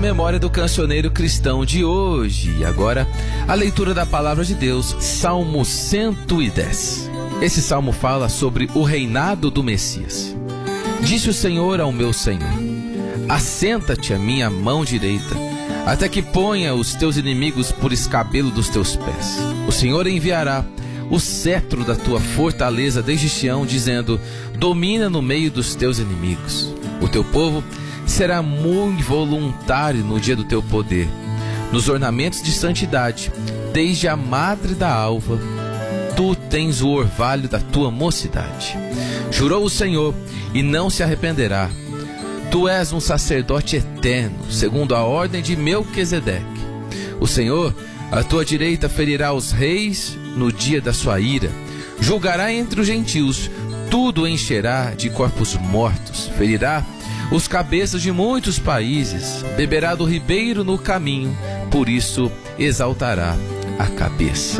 memória do cancioneiro cristão de hoje. E agora, a leitura da palavra de Deus, Salmo 110. Esse salmo fala sobre o reinado do Messias. Disse o Senhor ao meu Senhor: assenta-te à minha mão direita, até que ponha os teus inimigos por escabelo dos teus pés. O Senhor enviará o cetro da tua fortaleza desde Sião, dizendo: domina no meio dos teus inimigos. O teu povo será muito voluntário no dia do teu poder, nos ornamentos de santidade, desde a madre da alva, tu tens o orvalho da tua mocidade. Jurou o Senhor, e não se arrependerá: tu és um sacerdote eterno, segundo a ordem de Melquisedeque. O Senhor, à tua direita, ferirá os reis no dia da sua ira. Julgará entre os gentios, tudo encherá de corpos mortos. Ferirá os cabeças de muitos países, beberá do ribeiro no caminho, por isso exaltará a cabeça.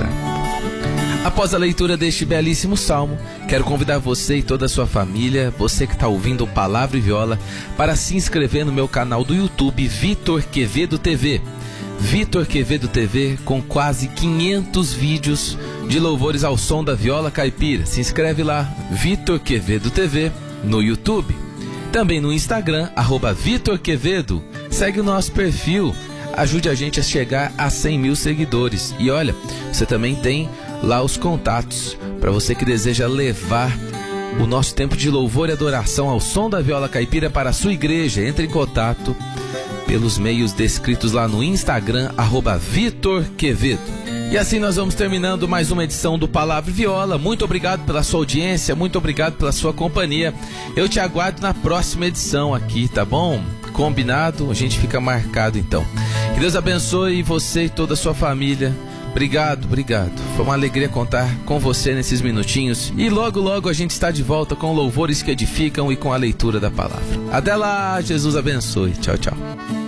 Após a leitura deste belíssimo salmo, quero convidar você e toda a sua família, você que está ouvindo Palavra e Viola, para se inscrever no meu canal do YouTube, Vitor Quevedo TV. Vitor Quevedo TV, com quase 500 vídeos de louvores ao som da viola caipira. Se inscreve lá, Vitor Quevedo TV, no YouTube. Também no Instagram, @Vitor Quevedo. Segue o nosso perfil, ajude a gente a chegar a 100 mil seguidores. E olha, você também tem lá os contatos para você que deseja levar o nosso tempo de louvor e adoração ao som da viola caipira para a sua igreja. Entre em contato pelos meios descritos lá no Instagram, @Vitor Quevedo. E assim nós vamos terminando mais uma edição do Palavra e Viola. Muito obrigado pela sua audiência, muito obrigado pela sua companhia. Eu te aguardo na próxima edição aqui, tá bom? Combinado? A gente fica marcado então. Que Deus abençoe você e toda a sua família. Obrigado, obrigado. Foi uma alegria contar com você nesses minutinhos. E logo, logo a gente está de volta com louvores que edificam e com a leitura da palavra. Até lá, Jesus abençoe. Tchau, tchau.